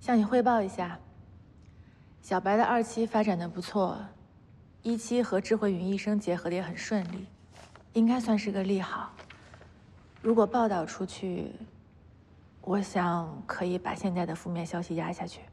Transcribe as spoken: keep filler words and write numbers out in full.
向你汇报一下，小白的二期发展的不错，一期和智慧云医生结合的也很顺利，应该算是个利好。如果报道出去，我想可以把现在的负面消息压下去。